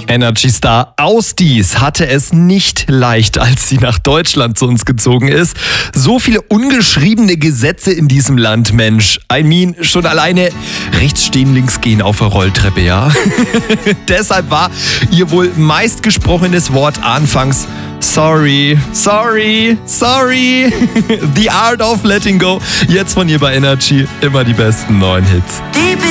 Energy-Star Ausdies hatte es nicht leicht, als sie nach Deutschland zu uns gezogen ist. So viele ungeschriebene Gesetze in diesem Land, Mensch. I mean, schon alleine rechts stehen, links gehen auf der Rolltreppe, ja? Deshalb war ihr wohl meistgesprochenes Wort anfangs Sorry, sorry, sorry. The Art of Letting Go. Jetzt von ihr bei Energy immer die besten neuen Hits.